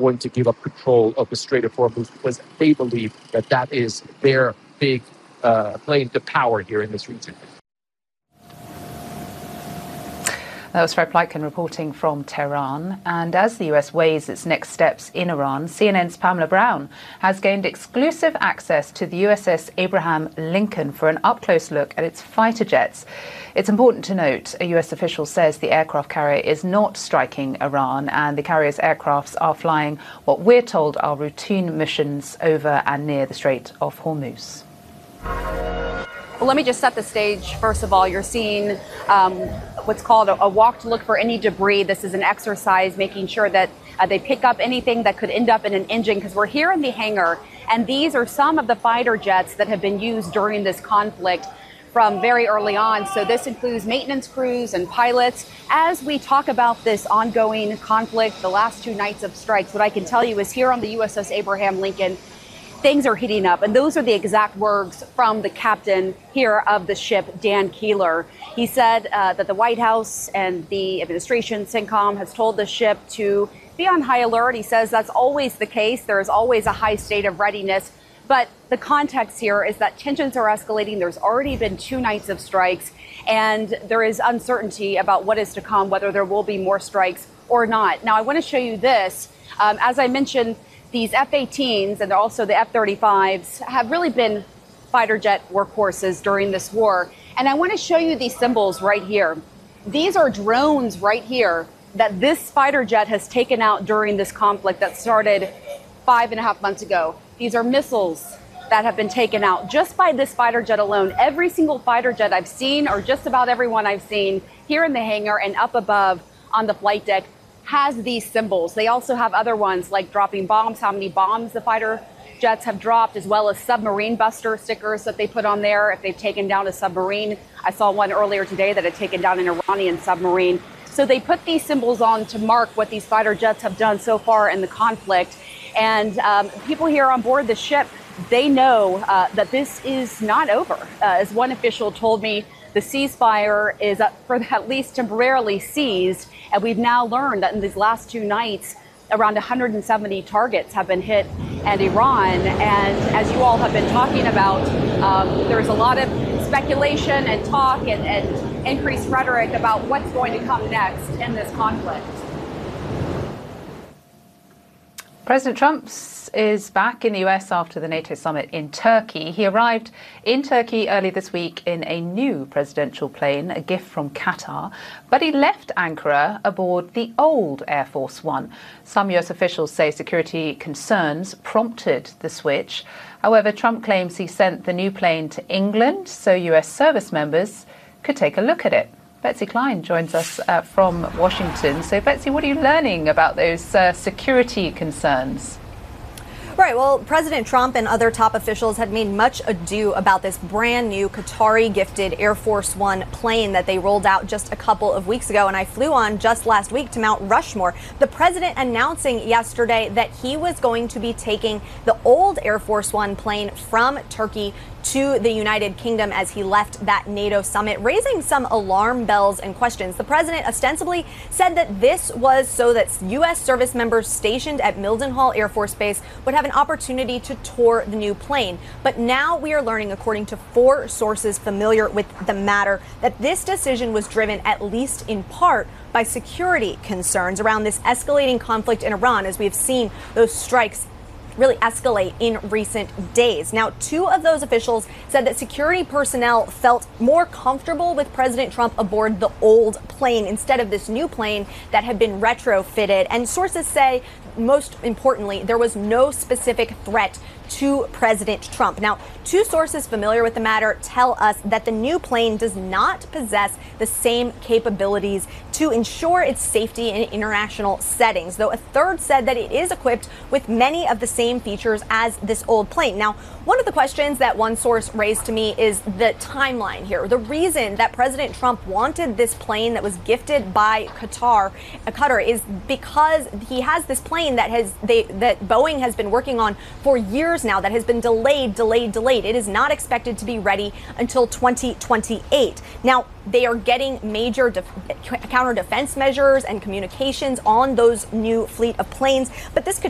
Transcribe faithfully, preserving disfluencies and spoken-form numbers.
going to give up control of the Strait of Hormuz because they believe that that is their big uh, claim to power here in this region. That was Fred Pleitgen reporting from Tehran. And as the U S weighs its next steps in Iran, C N N's Pamela Brown has gained exclusive access to the U S S Abraham Lincoln for an up-close look at its fighter jets. It's important to note, a U S official says the aircraft carrier is not striking Iran, and the carrier's aircrafts are flying what we're told are routine missions over and near the Strait of Hormuz. Well, let me just set the stage. First of all, you're seeing um, what's called a, a walk to look for any debris. This is an exercise making sure that uh, they pick up anything that could end up in an engine, because we're here in the hangar, and these are some of the fighter jets that have been used during this conflict from very early on. So this includes maintenance crews and pilots. As we talk about this ongoing conflict, the last two nights of strikes, what I can tell you is here on the U S S Abraham Lincoln, things are heating up. And those are the exact words from the captain here of the ship, Dan Keeler. He said uh, that the White House and the administration, CENTCOM, has told the ship to be on high alert. He says that's always the case. There is always a high state of readiness. But the context here is that tensions are escalating. There's already been two nights of strikes, and there is uncertainty about what is to come, whether there will be more strikes or not. Now, I want to show you this. Um, as I mentioned, these F eighteens and also the F thirty-fives have really been fighter jet workhorses during this war. And I want to show you these symbols right here. These are drones right here that this fighter jet has taken out during this conflict that started five and a half months ago. These are missiles that have been taken out just by this fighter jet alone. Every single fighter jet I've seen, or just about everyone I've seen here in the hangar and up above on the flight deck, has these symbols. They also have other ones like dropping bombs, how many bombs the fighter jets have dropped, as well as submarine buster stickers that they put on there if they've taken down a submarine. I saw one earlier today that had taken down an Iranian submarine. So they put these symbols on to mark what these fighter jets have done so far in the conflict. And um, people here on board the ship, they know uh, that this is not over. Uh, as one official told me, the ceasefire is uh, for at least temporarily seized. And we've now learned that in these last two nights, around one hundred seventy targets have been hit at Iran. And as you all have been talking about, um, there's a lot of speculation and talk and, and increased rhetoric about what's going to come next in this conflict. President Trump is back in the U S after the NATO summit in Turkey. He arrived in Turkey early this week in a new presidential plane, a gift from Qatar, but he left Ankara aboard the old Air Force One. Some U S officials say security concerns prompted the switch. However, Trump claims he sent the new plane to England so U S service members could take a look at it. Betsy Klein joins us uh, from Washington. So, Betsy, what are you learning about those uh, security concerns? Right. Well, President Trump and other top officials had made much ado about this brand new Qatari gifted Air Force One plane that they rolled out just a couple of weeks ago. And I flew on just last week to Mount Rushmore. The president announcing yesterday that he was going to be taking the old Air Force One plane from Turkey to the United Kingdom as he left that NATO summit, raising some alarm bells and questions. The president ostensibly said that this was so that U S service members stationed at Mildenhall Air Force Base would have an opportunity to tour the new plane. But now we are learning, according to four sources familiar with the matter, that this decision was driven at least in part by security concerns around this escalating conflict in Iran, as we have seen those strikes really escalate in recent days. Now, two of those officials said that security personnel felt more comfortable with President Trump aboard the old plane instead of this new plane that had been retrofitted. And sources say, most importantly, there was no specific threat to President Trump. Now, two sources familiar with the matter tell us that the new plane does not possess the same capabilities to ensure its safety in international settings, though a third said that it is equipped with many of the same features as this old plane. Now, one of the questions that one source raised to me is the timeline here. The reason that President Trump wanted this plane that was gifted by Qatar, uh, Qatar, is because he has this plane that has they that Boeing has been working on for years now, that has been delayed, delayed, delayed. It is not expected to be ready until twenty twenty-eight. Now, they are getting major def- counter defense measures and communications on those new fleet of planes, but this could